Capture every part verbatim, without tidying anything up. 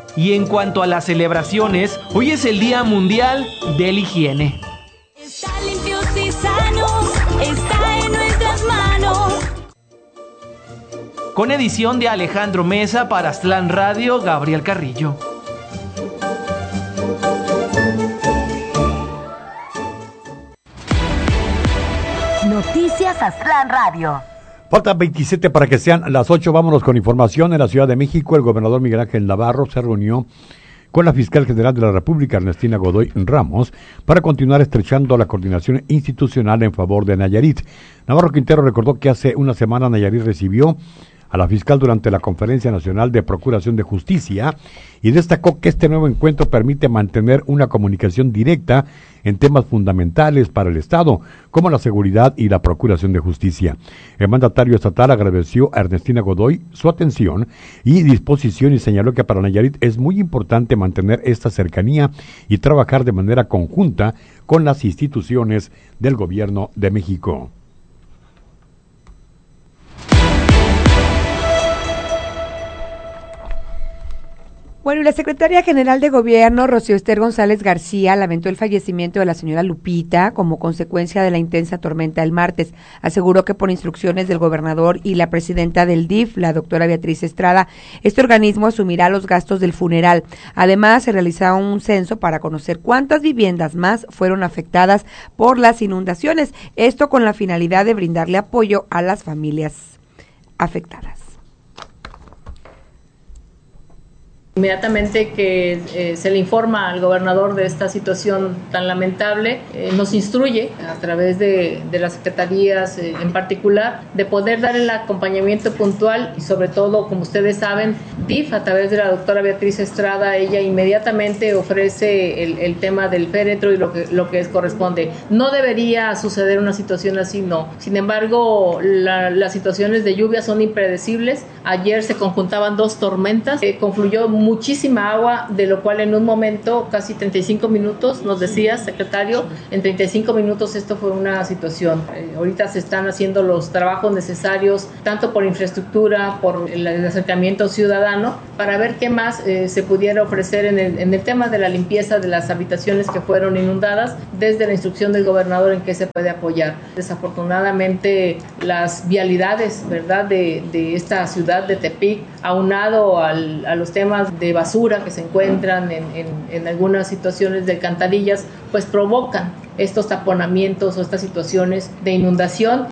Y en cuanto a las celebraciones, hoy es el Día Mundial de la Higiene. Está limpios y sanos, está en nuestras manos. Con edición de Alejandro Mesa para Aztlán Radio, Gabriel Carrillo. Noticias Aztlán Radio. Faltan veintisiete para que sean las ocho. Vámonos con información. En la Ciudad de México, el gobernador Miguel Ángel Navarro se reunió con la fiscal general de la República, Ernestina Godoy Ramos, para continuar estrechando la coordinación institucional en favor de Nayarit. Navarro Quintero recordó que hace una semana Nayarit recibió a la fiscal durante la Conferencia Nacional de Procuración de Justicia y destacó que este nuevo encuentro permite mantener una comunicación directa en temas fundamentales para el Estado, como la seguridad y la procuración de justicia. El mandatario estatal agradeció a Ernestina Godoy su atención y disposición y señaló que para Nayarit es muy importante mantener esta cercanía y trabajar de manera conjunta con las instituciones del Gobierno de México. Bueno, y la secretaria general de Gobierno, Rocío Ester González García, lamentó el fallecimiento de la señora Lupita como consecuencia de la intensa tormenta del martes. Aseguró que por instrucciones del gobernador y la presidenta del D I F, la doctora Beatriz Estrada, este organismo asumirá los gastos del funeral. Además, se realizará un censo para conocer cuántas viviendas más fueron afectadas por las inundaciones. Esto con la finalidad de brindarle apoyo a las familias afectadas. Inmediatamente que eh, se le informa al gobernador de esta situación tan lamentable, eh, nos instruye a través de, de las secretarías eh, en particular de poder dar el acompañamiento puntual y sobre todo, como ustedes saben, D I F a través de la doctora Beatriz Estrada, ella inmediatamente ofrece el, el tema del féretro y lo que, lo que es corresponde. No debería suceder una situación así, no. Sin embargo, la, las situaciones de lluvia son impredecibles. Ayer se conjuntaban dos tormentas, eh, confluyó muchísima agua, de lo cual en un momento, casi treinta y cinco minutos, nos decía, secretario, en treinta y cinco minutos esto fue una situación. Eh, ahorita se están haciendo los trabajos necesarios, tanto por infraestructura, por el, el acercamiento ciudadano, para ver qué más eh, se pudiera ofrecer en el, en el tema de la limpieza de las habitaciones que fueron inundadas, desde la instrucción del gobernador en qué se puede apoyar. Desafortunadamente, las vialidades, ¿verdad?, de, de esta ciudad de Tepic, aunado al, a los temas de basura que se encuentran en, en, en algunas situaciones de alcantarillas, pues provocan estos taponamientos o estas situaciones de inundación.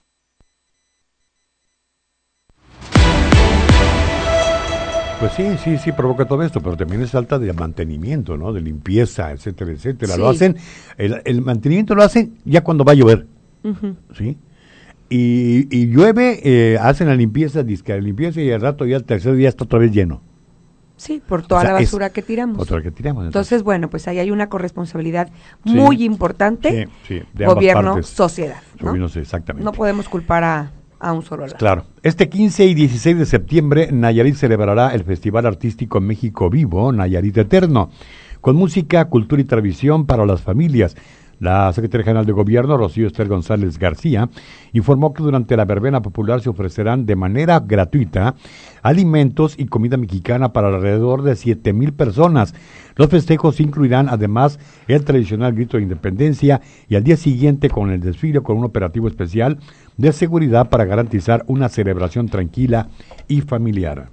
Pues sí, sí, sí provoca todo esto, pero también es falta de mantenimiento, ¿no? De limpieza, etcétera, etcétera. Sí. Lo hacen, el, el mantenimiento lo hacen ya cuando va a llover, uh-huh. ¿sí? Y, y llueve, eh, hacen la limpieza, disque la limpieza y al rato ya el tercer día está otra vez lleno. Sí, por toda o sea, la basura que tiramos. Otra que tiramos. Entonces, entonces, bueno, pues ahí hay una corresponsabilidad sí, muy importante, sí, sí, de gobierno, partes. Sociedad. ¿no? No sé, exactamente. No podemos culpar a, a un solo lado. Claro. Este quince y dieciséis de septiembre, Nayarit celebrará el Festival Artístico México Vivo, Nayarit Eterno, con música, cultura y tradición para las familias. La secretaria general de Gobierno, Rocío Ester González García, informó que durante la verbena popular se ofrecerán de manera gratuita alimentos y comida mexicana para alrededor de siete mil personas. Los festejos incluirán además el tradicional grito de independencia y al día siguiente con el desfile con un operativo especial de seguridad para garantizar una celebración tranquila y familiar.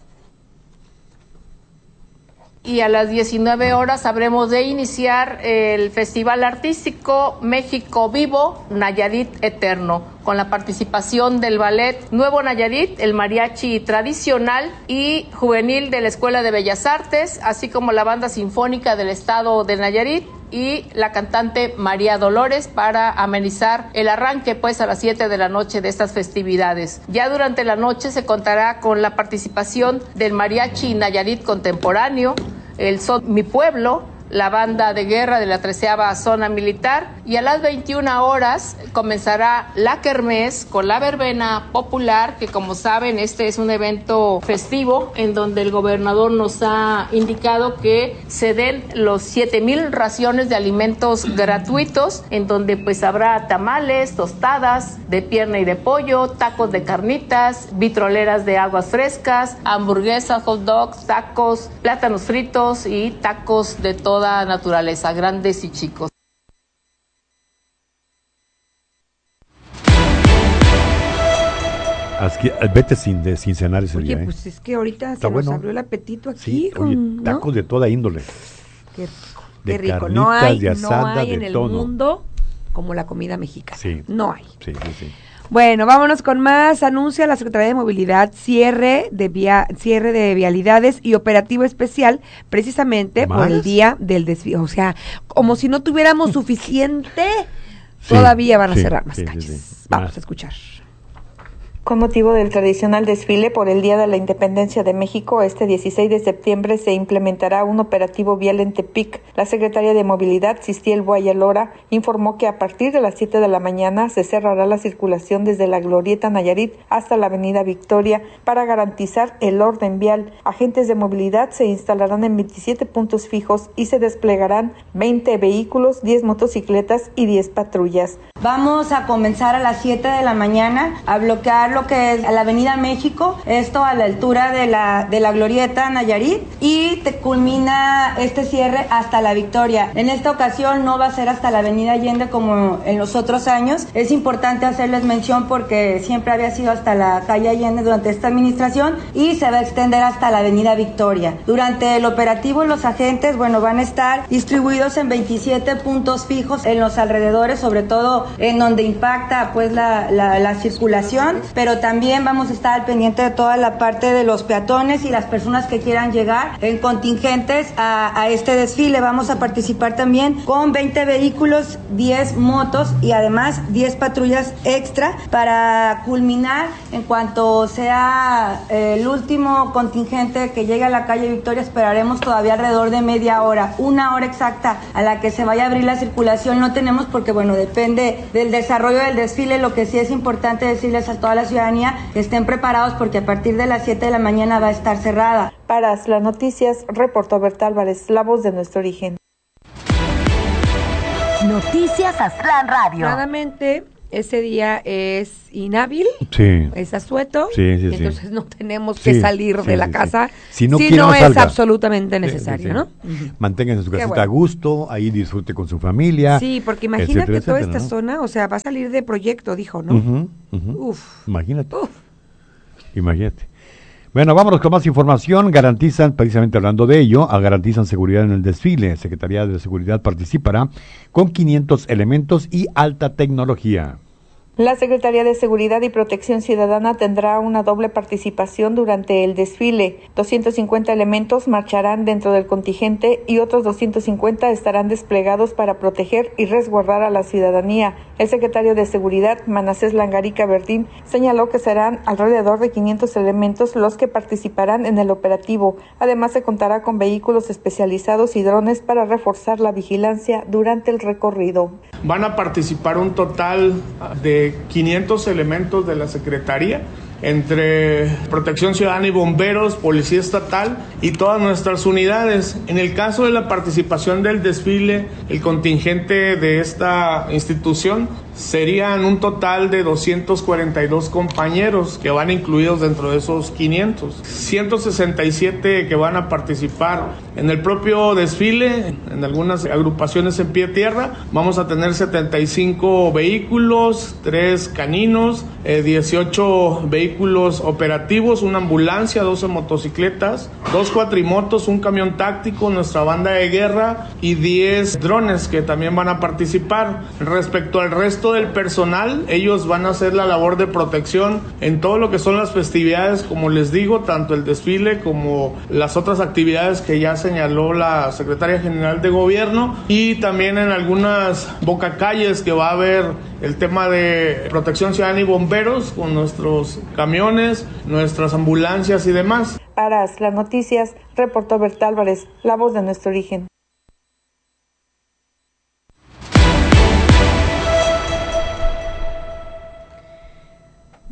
Y a las diecinueve horas habremos de iniciar el Festival Artístico México Vivo, Nayarit Eterno, con la participación del Ballet Nuevo Nayarit, el mariachi tradicional y juvenil de la Escuela de Bellas Artes, así como la Banda Sinfónica del Estado de Nayarit y la cantante María Dolores para amenizar el arranque pues a las siete de la noche de estas festividades. Ya durante la noche se contará con la participación del mariachi Nayarit Contemporáneo, el Son Mi Pueblo, la banda de guerra de la treceava Zona Militar, y a las veintiuna horas comenzará la kermés con la verbena popular, que como saben este es un evento festivo en donde el gobernador nos ha indicado que se den los siete mil raciones de alimentos gratuitos, en donde pues habrá tamales, tostadas de pierna y de pollo, tacos de carnitas, vitroleras de aguas frescas, hamburguesas, hot dogs, tacos, plátanos fritos y tacos de toda naturaleza, grandes y chicos. Así, vete sin, de, sin cenar ese Oye, día. ¿eh? Pues es que ahorita Está se bueno. nos abrió el apetito aquí. Sí, con, oye, tacos ¿no? de toda índole. Qué rico. De Qué rico. carnitas, No hay, de asada, no hay en de el todo. mundo como la comida mexicana. Sí. No hay. Sí, sí, sí. Bueno, vámonos con más. Anuncia la Secretaría de Movilidad cierre de vía, cierre de vialidades y operativo especial precisamente ¿Más? por el día del desfile. O sea, como si no tuviéramos suficiente, Sí, todavía van a sí, cerrar más sí, sí, calles. sí. Vamos Más. a escuchar. Con motivo del tradicional desfile por el Día de la Independencia de México, este dieciséis de septiembre se implementará un operativo vial en Tepic. La Secretaria de Movilidad, Cistiel Guayalora, informó que a partir de las siete de la mañana se cerrará la circulación desde la Glorieta Nayarit hasta la Avenida Victoria para garantizar el orden vial. Agentes de movilidad se instalarán en veintisiete puntos fijos y se desplegarán veinte vehículos, diez motocicletas y diez patrullas. Vamos a comenzar a las siete de la mañana a bloquear lo que es la Avenida México, esto a la altura de la de la Glorieta Nayarit, y te culmina este cierre hasta la Victoria. En esta ocasión no va a ser hasta la Avenida Allende como en los otros años. Es importante hacerles mención porque siempre había sido hasta la calle Allende durante esta administración y se va a extender hasta la Avenida Victoria. Durante el operativo los agentes, bueno, van a estar distribuidos en veintisiete puntos fijos en los alrededores, sobre todo en donde impacta pues la, la, la circulación, pero también vamos a estar al pendiente de toda la parte de los peatones y las personas que quieran llegar en contingentes a, a este desfile. Vamos a participar también con veinte vehículos, diez motos y además diez patrullas extra para culminar en cuanto sea eh, el último contingente que llegue a la calle Victoria. Esperaremos todavía alrededor de media hora, una hora exacta a la que se vaya a abrir la circulación no tenemos porque bueno, depende del desarrollo del desfile. Lo que sí es importante decirles a toda la ciudadanía que estén preparados porque a partir de las siete de la mañana va a estar cerrada. Para las noticias, reportó Berta Álvarez, la voz de nuestro origen. Noticias Aztlán Radio. Claramente, ese día es inhábil, Sí. es asueto, Sí, sí, y sí. entonces no tenemos Sí, que salir sí, de la sí, casa sí. Si no si quiere, no no es salga. absolutamente Sí, sí, necesario, sí. ¿no? Manténganse en su Qué casita bueno. a gusto, ahí disfrute con su familia. Sí, porque imagínate etcétera, toda etcétera, esta ¿no? zona, o sea, va a salir de proyecto, dijo, ¿no? Ujú, ujú. Uf, Imagínate. uf. Imagínate. Bueno, vámonos con más información. Garantizan, precisamente hablando de ello, a garantizan seguridad en el desfile. Secretaría de Seguridad participará con quinientos elementos y alta tecnología. La Secretaría de Seguridad y Protección Ciudadana tendrá una doble participación durante el desfile. doscientos cincuenta elementos marcharán dentro del contingente y otros doscientos cincuenta estarán desplegados para proteger y resguardar a la ciudadanía. El secretario de Seguridad, Manasés Langarica Verdín, señaló que serán alrededor de quinientos elementos los que participarán en el operativo. Además, se contará con vehículos especializados y drones para reforzar la vigilancia durante el recorrido. Van a participar un total de quinientos elementos de la Secretaría, entre Protección Ciudadana y Bomberos, Policía Estatal y todas nuestras unidades. En el caso de la participación del desfile, el contingente de esta institución serían un total de doscientos cuarenta y dos compañeros que van incluidos dentro de esos quinientos. ciento sesenta y siete que van a participar en el propio desfile, en algunas agrupaciones en pie tierra. Vamos a tener setenta y cinco vehículos, tres caninos, eh, dieciocho vehículos operativos, una ambulancia, doce motocicletas, dos cuatrimotos, un camión táctico, nuestra banda de guerra y diez drones que también van a participar. Respecto al resto del personal, ellos van a hacer la labor de protección en todo lo que son las festividades, como les digo, tanto el desfile como las otras actividades que ya señaló la Secretaria General de Gobierno, y también en algunas bocacalles que va a haber el tema de protección ciudadana y bomberos con nuestros camiones, nuestras ambulancias y demás. Para las noticias, reportó Berta Álvarez, la voz de nuestro origen.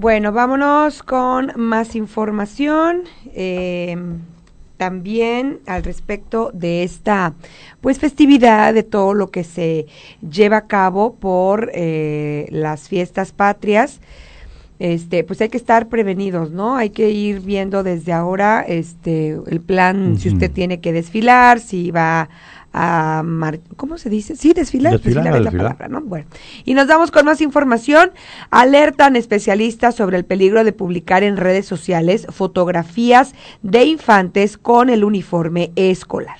Bueno, vámonos con más información. Eh, también al respecto de esta pues festividad, de todo lo que se lleva a cabo por eh, las fiestas patrias. Este, pues hay que estar prevenidos, ¿no? Hay que ir viendo desde ahora este el plan, uh-huh. si usted tiene que desfilar, si va a mar- ¿cómo se dice? Sí, desfilar, desfilar, desfilar es desfilar. La palabra, ¿no? Bueno, y nos vamos con más información. Alertan especialistas sobre el peligro de publicar en redes sociales fotografías de infantes con el uniforme escolar.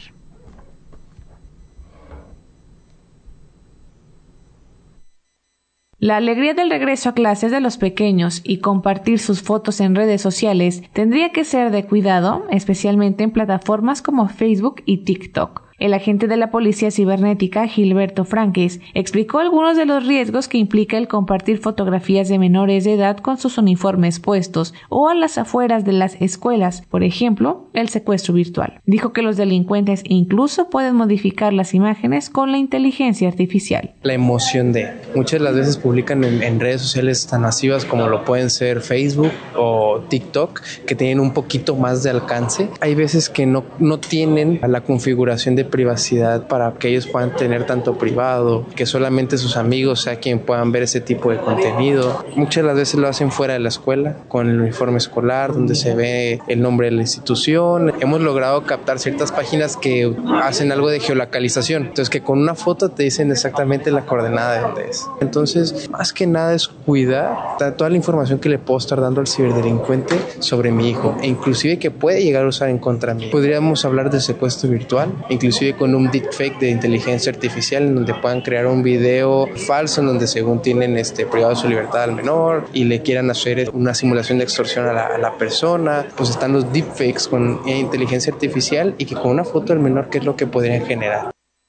La alegría del regreso a clases de los pequeños y compartir sus fotos en redes sociales tendría que ser de cuidado, especialmente en plataformas como Facebook y TikTok. El agente de la Policía Cibernética, Gilberto Franques, explicó algunos de los riesgos que implica el compartir fotografías de menores de edad con sus uniformes puestos o a las afueras de las escuelas, por ejemplo, el secuestro virtual. Dijo que los delincuentes incluso pueden modificar las imágenes con la inteligencia artificial. La emoción de, muchas de las veces publican en, en redes sociales tan masivas como lo pueden ser Facebook o TikTok, que tienen un poquito más de alcance. Hay veces que no, no tienen la configuración de privacidad para que ellos puedan tener tanto privado, que solamente sus amigos sea quien puedan ver ese tipo de contenido. Muchas de las veces lo hacen fuera de la escuela, con el uniforme escolar, donde se ve el nombre de la institución. Hemos logrado captar ciertas páginas que hacen algo de geolocalización, entonces que con una foto te dicen exactamente la coordenada de dónde es. Entonces, más que nada es cuidar toda la información que le puedo estar dando al ciberdelincuente sobre mi hijo, e inclusive que puede llegar a usar en contra mí. Podríamos hablar de secuestro virtual, inclusive con un deepfake de inteligencia artificial en donde puedan crear un video falso en donde según tienen este privado su libertad al menor y le quieran hacer una simulación de extorsión a la, a la persona. Pues están los deepfakes con inteligencia artificial y que con una foto del menor, ¿qué es lo que podrían generar?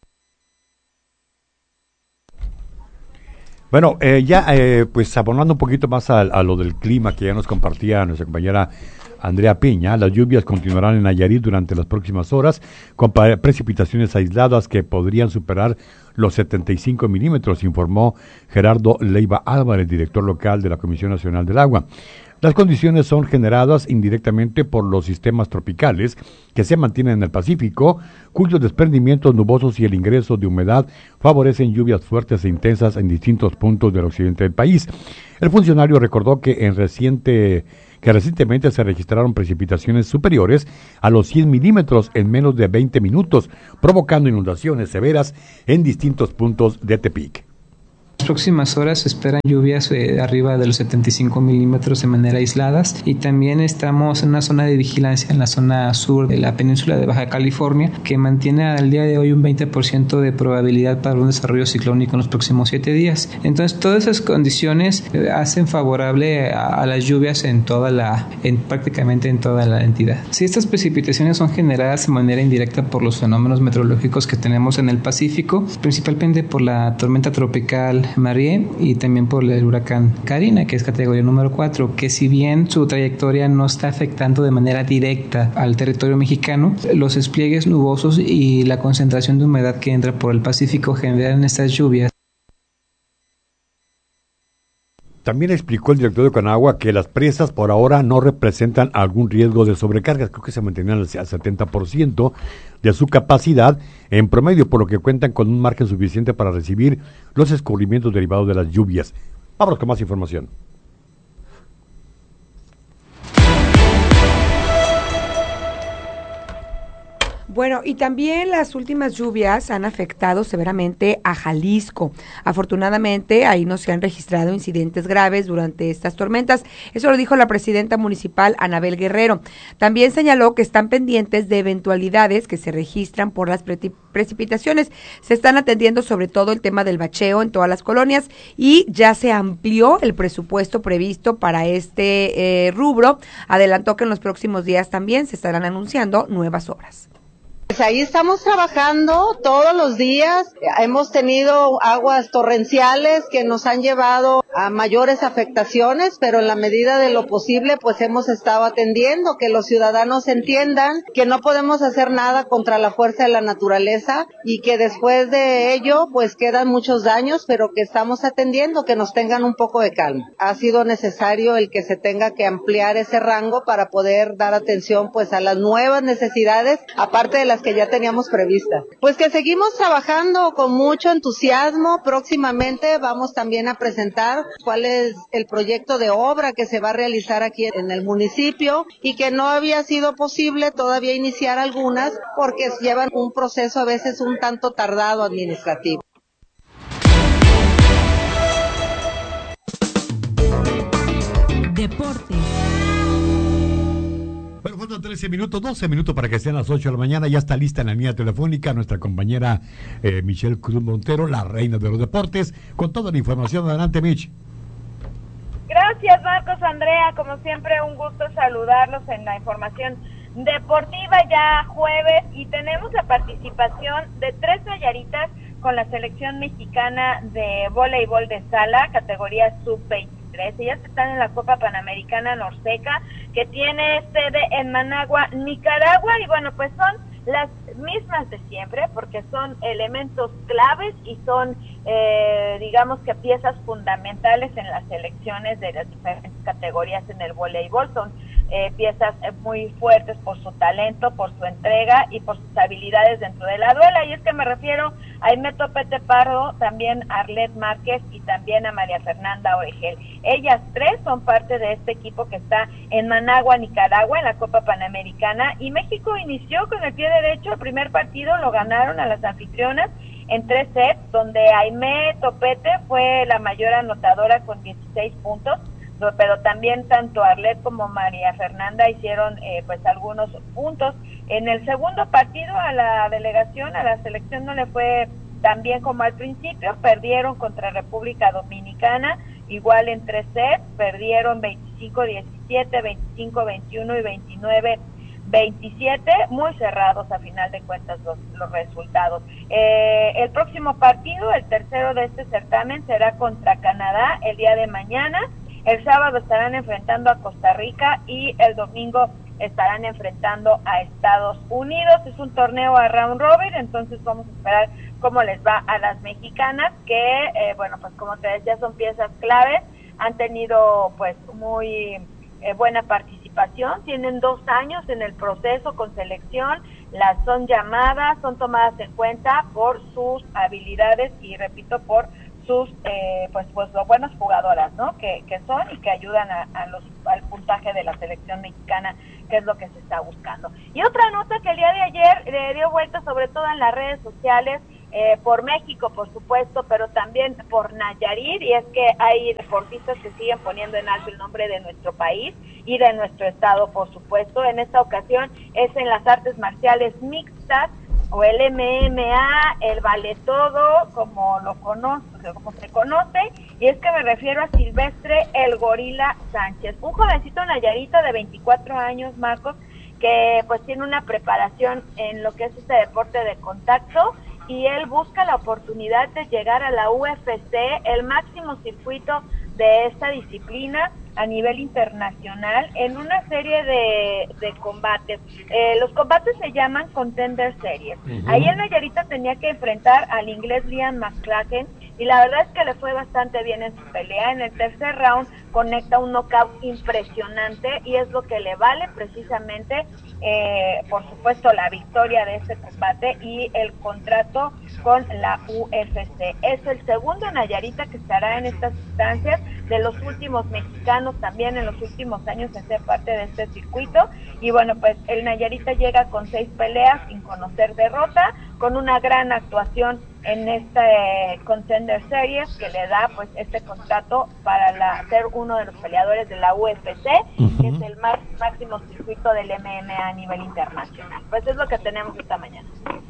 Bueno, eh, ya eh, pues abonando un poquito más a, a lo del clima que ya nos compartía nuestra compañera Andrea Piña, las lluvias continuarán en Nayarit durante las próximas horas con precipitaciones aisladas que podrían superar los setenta y cinco milímetros, informó Gerardo Leiva Álvarez, director local de la Comisión Nacional del Agua. Las condiciones son generadas indirectamente por los sistemas tropicales que se mantienen en el Pacífico, cuyos desprendimientos nubosos y el ingreso de humedad favorecen lluvias fuertes e intensas en distintos puntos del occidente del país. El funcionario recordó que en reciente que recientemente se registraron precipitaciones superiores a los cien milímetros en menos de veinte minutos, provocando inundaciones severas en distintos puntos de Tepic. las próximas horas se esperan lluvias eh, arriba de los setenta y cinco milímetros de manera aisladas, y también estamos en una zona de vigilancia en la zona sur de la península de Baja California que mantiene al día de hoy un veinte por ciento de probabilidad para un desarrollo ciclónico en los próximos siete días. Entonces todas esas condiciones eh, hacen favorable a, a las lluvias en toda la, en prácticamente en toda la entidad. Si estas precipitaciones son generadas de manera indirecta por los fenómenos meteorológicos que tenemos en el Pacífico, principalmente por la tormenta tropical Marie y también por el huracán Karina, que es categoría número cuatro, que si bien su trayectoria no está afectando de manera directa al territorio mexicano, los despliegues nubosos y la concentración de humedad que entra por el Pacífico generan estas lluvias. También explicó el director de Conagua que las presas por ahora no representan algún riesgo de sobrecargas, creo que se mantenían al setenta por ciento de su capacidad en promedio, por lo que cuentan con un margen suficiente para recibir los escurrimientos derivados de las lluvias. Vámonos con más información. Bueno, y también las últimas lluvias han afectado severamente a Jalisco. Afortunadamente, ahí no se han registrado incidentes graves durante estas tormentas. Eso lo dijo la presidenta municipal, Anabel Guerrero. También señaló que están pendientes de eventualidades que se registran por las pre- precipitaciones. Se están atendiendo sobre todo el tema del bacheo en todas las colonias y ya se amplió el presupuesto previsto para este eh, rubro. Adelantó que en los próximos días también se estarán anunciando nuevas obras. Pues ahí estamos trabajando todos los días. Hemos tenido aguas torrenciales que nos han llevado a mayores afectaciones, pero en la medida de lo posible pues hemos estado atendiendo, que los ciudadanos entiendan que no podemos hacer nada contra la fuerza de la naturaleza y que después de ello pues quedan muchos daños, pero que estamos atendiendo, que nos tengan un poco de calma. Ha sido necesario el que se tenga que ampliar ese rango para poder dar atención pues a las nuevas necesidades, aparte de las que ya teníamos previstas. Pues que seguimos trabajando con mucho entusiasmo. Próximamente vamos también a presentar cuál es el proyecto de obra que se va a realizar aquí en el municipio y que no había sido posible todavía iniciar algunas porque llevan un proceso a veces un tanto tardado administrativo. Deportes. Bueno, faltan trece minutos, doce minutos para que sean las ocho de la mañana. Ya está lista en la línea telefónica nuestra compañera eh, Michelle Cruz Montero, la reina de los deportes, con toda la información. Adelante, Mich. Gracias, Marcos, Andrea. Como siempre, un gusto saludarlos en la información deportiva ya jueves. Y tenemos la participación de tres nayaritas con la selección mexicana de voleibol de sala, categoría sub veintitrés. Ellas están en la Copa Panamericana Norseca, que tiene sede en Managua, Nicaragua, y bueno, pues son las mismas de siempre, porque son elementos claves y son, eh, digamos que piezas fundamentales en las selecciones de las diferentes categorías en el voleibol. Son eh, piezas muy fuertes por su talento, por su entrega y por sus habilidades dentro de la duela, y es que me refiero a Aimee Topete Pardo, también a Arlet Márquez y también a María Fernanda Oregel. Ellas tres son parte de este equipo que está en Managua, Nicaragua, en la Copa Panamericana, y México inició con el pie derecho. El primer partido lo ganaron a las anfitrionas en tres sets, donde Aimee Topete fue la mayor anotadora con dieciséis puntos, pero también tanto Arlet como María Fernanda hicieron eh, pues algunos puntos. En el segundo partido a la delegación, a la selección no le fue tan bien como al principio, perdieron contra República Dominicana, igual en tres sets, perdieron veinticinco diecisiete, veinticinco veintiuno y veintinueve veintisiete, muy cerrados a final de cuentas los, los resultados. Eh, el próximo partido, el tercero de este certamen, será contra Canadá el día de mañana. El sábado estarán enfrentando a Costa Rica y el domingo estarán enfrentando a Estados Unidos. Es un torneo a round robin, entonces vamos a esperar cómo les va a las mexicanas, que, eh, bueno, pues como te decía, son piezas claves, han tenido pues muy eh, buena participación, tienen dos años en el proceso con selección, las son llamadas, son tomadas en cuenta por sus habilidades y, repito, por sus eh, pues pues lo buenas jugadoras, ¿no? Que, que son y que ayudan a, a los al puntaje de la selección mexicana, que es lo que se está buscando. Y otra nota que el día de ayer le dio vuelta, sobre todo en las redes sociales, eh, por México, por supuesto, pero también por Nayarit, y es que hay deportistas que siguen poniendo en alto el nombre de nuestro país y de nuestro estado, por supuesto. En esta ocasión es en las artes marciales mixtas, o el M M A, el vale todo, como lo conoce, como se conoce, y es que me refiero a Silvestre el Gorila Sánchez, un jovencito nayarita de veinticuatro años, Marcos, que pues tiene una preparación en lo que es este deporte de contacto, y él busca la oportunidad de llegar a la U F C, el máximo circuito de esta disciplina a nivel internacional, en una serie de, de combates. Eh, los combates se llaman Contender Series. Uh-huh. Ahí el Nayarita tenía que enfrentar al inglés Liam McCracken, y la verdad es que le fue bastante bien en su pelea. En el tercer round conecta un knockout impresionante, y es lo que le vale precisamente, eh, por supuesto, la victoria de este combate y el contrato con la U F C. Es el segundo Nayarita que estará en estas instancias, de los últimos mexicanos también en los últimos años en ser parte de este circuito. Y bueno, pues el Nayarita llega con seis peleas sin conocer derrota, con una gran actuación en este eh, Contender Series, que le da pues este contrato para la, ser uno de los peleadores de la U F C, uh-huh, que es el más, máximo circuito del M M A a nivel internacional. Pues es lo que tenemos esta mañana.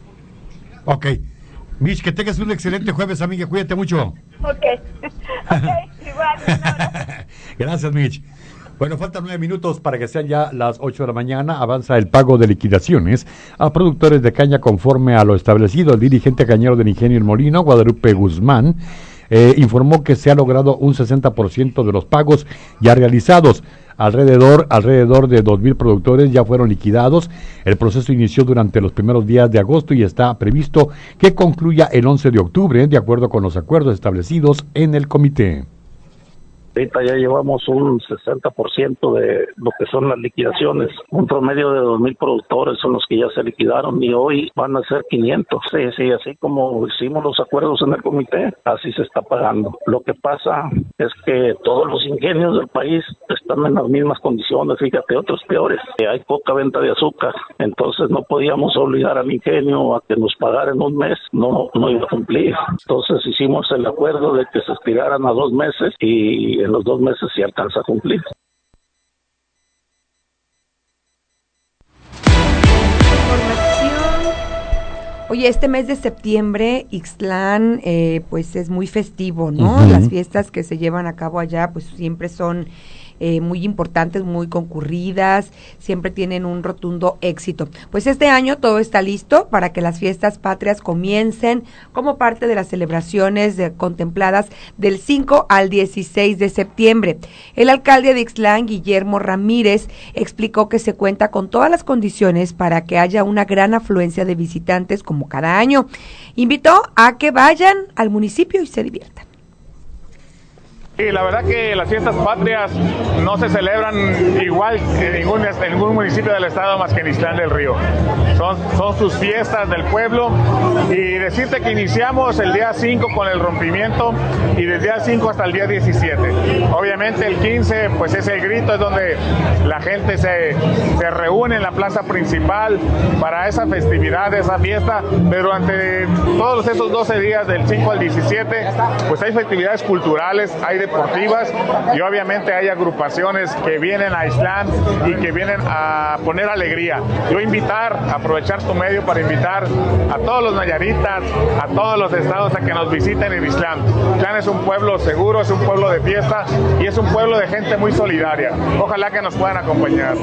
Ok. Mitch, que tengas un excelente jueves, amiga, cuídate mucho. Ok, ok, igual. Gracias, Mitch. Bueno. Bueno, faltan nueve minutos para que sean ya las ocho de la mañana. Avanza el pago de liquidaciones a productores de caña conforme a lo establecido. El dirigente cañero del Ingenio El Molino, Guadalupe Guzmán, eh, informó que se ha logrado un sesenta por ciento de los pagos ya realizados. Alrededor, alrededor de dos mil productores ya fueron liquidados. El proceso inició durante los primeros días de agosto y está previsto que concluya el once de octubre, de acuerdo con los acuerdos establecidos en el comité. Ahorita ya llevamos un sesenta por ciento de lo que son las liquidaciones. Un promedio de dos mil productores son los que ya se liquidaron y hoy van a ser quinientos. Sí, sí, así como hicimos los acuerdos en el comité, así se está pagando. Lo que pasa es que todos los ingenios del país están en las mismas condiciones, fíjate, otros peores. Hay poca venta de azúcar, entonces no podíamos obligar al ingenio a que nos pagara en un mes, no, no iba a cumplir. Entonces hicimos el acuerdo de que se estiraran a dos meses y en los dos meses sí alcanza a cumplir. Oye, este mes de septiembre, Ixtlán, eh, pues es muy festivo, ¿no? Uh-huh. Las fiestas que se llevan a cabo allá, pues siempre son eh, muy importantes, muy concurridas, siempre tienen un rotundo éxito. Pues este año todo está listo para que las fiestas patrias comiencen como parte de las celebraciones de, contempladas del cinco al dieciséis de septiembre. El alcalde de Ixtlán, Guillermo Ramírez, explicó que se cuenta con todas las condiciones para que haya una gran afluencia de visitantes como cada año. Invitó a que vayan al municipio y se diviertan. Sí, la verdad que las fiestas patrias no se celebran igual en ningún, en ningún municipio del estado más que en Ixtlán del Río. Son, son sus fiestas del pueblo y decirte que iniciamos el día cinco con el rompimiento y del día cinco hasta el día diecisiete. Obviamente el quince pues es el grito, es donde la gente se, se reúne en la plaza principal para esa festividad, esa fiesta, pero durante todos esos doce días del cinco al diecisiete pues hay festividades culturales, hay deportivas y obviamente hay agrupaciones que vienen a Ixtlán y que vienen a poner alegría. Yo invitar, aprovechar tu medio para invitar a todos los nayaritas, a todos los estados a que nos visiten en Ixtlán. Ixtlán es un pueblo seguro, es un pueblo de fiesta y es un pueblo de gente muy solidaria. Ojalá que nos puedan acompañar.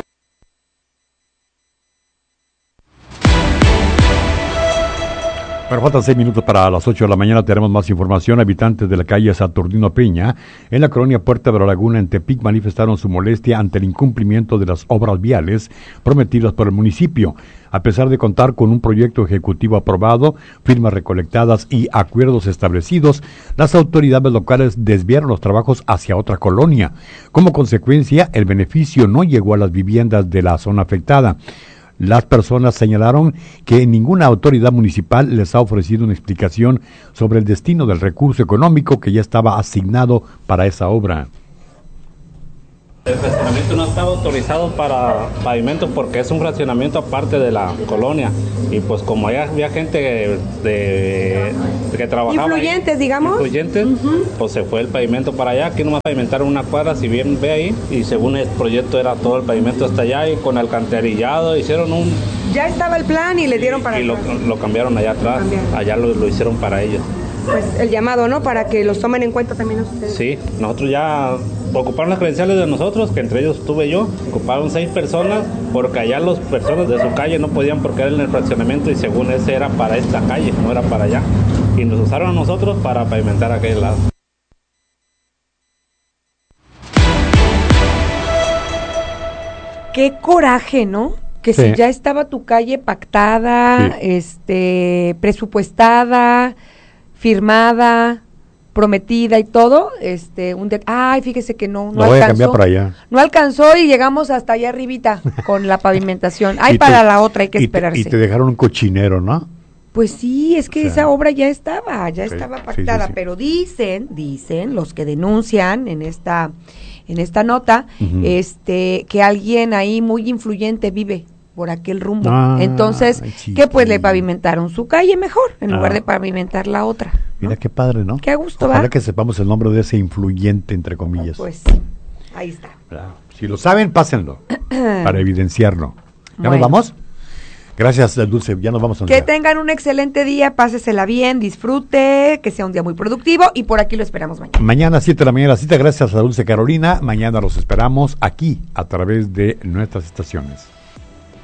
Bueno, faltan seis minutos para las ocho de la mañana. Tenemos más información. Habitantes de la calle Saturnino Peña, en la colonia Puerta de la Laguna, en Tepic, manifestaron su molestia ante el incumplimiento de las obras viales prometidas por el municipio. A pesar de contar con un proyecto ejecutivo aprobado, firmas recolectadas y acuerdos establecidos, las autoridades locales desviaron los trabajos hacia otra colonia. Como consecuencia, el beneficio no llegó a las viviendas de la zona afectada. Las personas señalaron que ninguna autoridad municipal les ha ofrecido una explicación sobre el destino del recurso económico que ya estaba asignado para esa obra. El fraccionamiento no estaba autorizado para pavimento porque es un fraccionamiento aparte de la colonia y pues como allá había gente de, de que trabajaba influyentes, ahí, digamos influyentes, uh-huh. Pues se fue el pavimento para allá. Aquí nomás pavimentaron una cuadra, si bien ve ahí, y según el proyecto era todo el pavimento hasta allá y con alcantarillado hicieron un... Ya estaba el plan y le dieron para y lo, lo cambiaron allá atrás, allá lo, lo hicieron para ellos. Pues el llamado, ¿no? Para que los tomen en cuenta también ustedes. Sí, nosotros ya ocuparon las credenciales de nosotros, que entre ellos estuve yo, ocuparon seis personas, porque allá las personas de su calle no podían porque era en el fraccionamiento y según ese era para esta calle, no era para allá. Y nos usaron a nosotros para pavimentar aquel lado. Qué coraje, ¿no? Que sí. Si ya estaba tu calle pactada, sí. este, presupuestada, firmada, prometida y todo, este, un de, ay, fíjese que no, no Lo alcanzó. Voy a cambiar para allá. No alcanzó y llegamos hasta allá arribita con la pavimentación. Ay, para te, la otra hay que y esperarse. Te, y te dejaron un cochinero, ¿no? Pues sí, es que o sea, esa obra ya estaba, ya sí, estaba pactada, sí, sí, sí. Pero dicen, dicen los que denuncian en esta, en esta nota, uh-huh. este, que alguien ahí muy influyente vive por aquel rumbo. Ah, entonces, que pues le pavimentaron su calle mejor, en ah. lugar de pavimentar la otra. ¿No? Mira qué padre, ¿no? Qué a gusto, Ojalá ¿va? que sepamos el nombre de ese influyente, entre comillas. Pues sí, ahí está. Si lo saben, pásenlo, para evidenciarlo. ¿Ya bueno. nos vamos? Gracias, Dulce. Ya nos vamos a Que tengan un excelente día, pásesela bien, disfrute, que sea un día muy productivo y por aquí lo esperamos mañana. Mañana a siete de la mañana la cita. Gracias a Dulce Carolina. Mañana los esperamos aquí a través de nuestras estaciones.